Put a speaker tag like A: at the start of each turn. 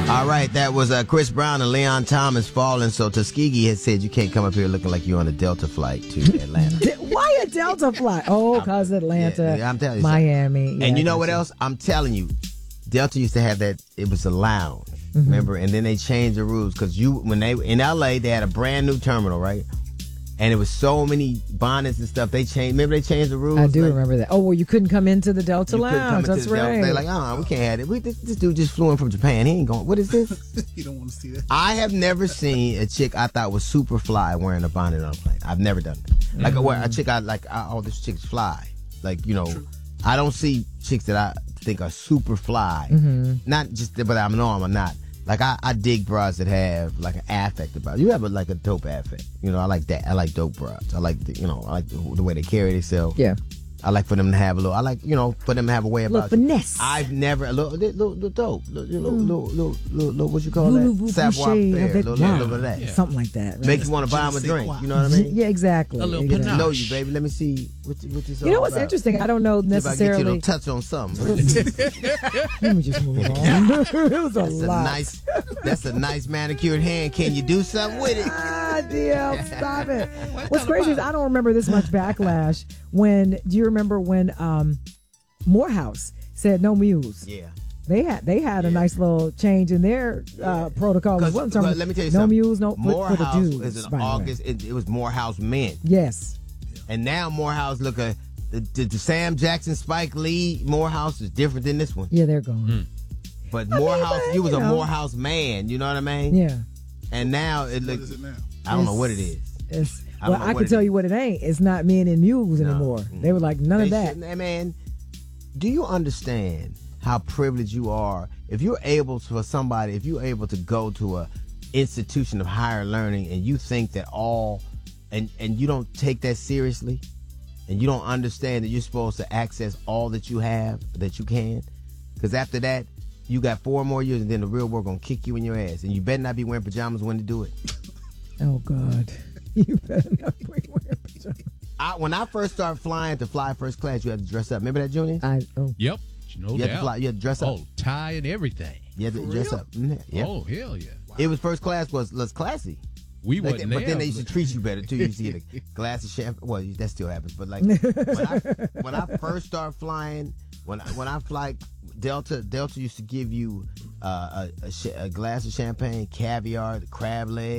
A: All right, that was Chris Brown and Leon Thomas falling. So Tuskegee has said you can't come up here looking like you're on a Delta flight to Atlanta.
B: Why a Delta flight? Oh, because Atlanta,
A: I'm telling you,
B: Miami.
A: And you know what else? I'm telling you, Delta used to have that. It was a lounge, remember? And then they changed the rules because when they in LA, they had a brand new terminal, right? And it was so many bonnets and stuff. They changed. Remember they changed the rules?
B: I do remember that. Oh, well, you couldn't come into the Delta Lounge. That's right.
A: They're like, we can't have it. This dude just flew in from Japan. He ain't going. What is this?
C: You don't want to see that.
A: I have never seen a chick I thought was super fly wearing a bonnet on a plane. I've never done it. Like a chick this chick's fly. Like, True. I don't see chicks that I think are super fly. Not just, but I'm not. Like, I dig bras that have, like, an affect about it. You have, a dope affect. I like that. I like dope bras. I like, the way they carry themselves.
B: Yeah.
A: I like for them to have a little, for them to have a way about it.
B: Finesse.
A: I've never, a little dope. Little, what you call that?
B: Savoir faire.
A: Little of that.
B: Yeah. Something like that. Right?
A: Makes you want to buy them a drink. You know what I mean?
B: Yeah, exactly.
C: A little
B: exactly.
A: I know you, baby. Let me see what this all
B: You know what's
A: about.
B: interesting? I don't know necessarily.
A: If I get you to touch on something.
B: Let me just move on. It was a lot.
A: That's a nice manicured hand. Can you do something with it?
B: DL, stop it. What's crazy is I don't remember this much backlash do you remember when Morehouse said no mules?
A: Yeah.
B: They had a nice little change in their protocol as well.
A: Let me tell you
B: no
A: something.
B: mules, no
A: Morehouse
B: for the dudes.
A: is in August. It was Morehouse men.
B: Yes.
A: And now Morehouse the Sam Jackson, Spike Lee Morehouse is different than this one.
B: Yeah, they're gone.
A: But Morehouse, you was a Morehouse man. You know what I mean?
B: Yeah.
A: And now
C: What is it now?
A: I don't know what it is.
B: I can tell you what it ain't. It's not men and mules anymore. They were like, none of that.
A: Man, do you understand how privileged you are if you're able to go to a institution of higher learning and you think that and you don't take that seriously and you don't understand that you're supposed to access all that you have, that you can? Because after that, you got 4 more years and then the real world gonna kick you in your ass. And you better not be wearing pajamas when to do it.
B: Oh, God. You better not be wearing pajamas.
A: When I first started flying to fly first class, you had to dress up. Remember that, Junior?
D: Yep.
A: You had to dress up.
D: Oh, tie and everything.
A: You had to dress up. Yep.
D: Oh, hell yeah.
A: Wow. It was first class was less classy.
D: We wasn't there.
A: But then they used to treat you better, too. You see the glass of champagne. Well, that still happens. But, when I first started flying, when I fly Delta used to give you a glass of champagne, caviar, crab leg.